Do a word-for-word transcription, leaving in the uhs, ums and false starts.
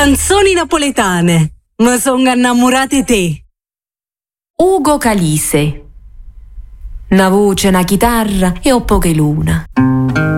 Canzoni napoletane. Mi sono innamorata di te. Ugo Calise. Una voce, una chitarra e un po' che luna.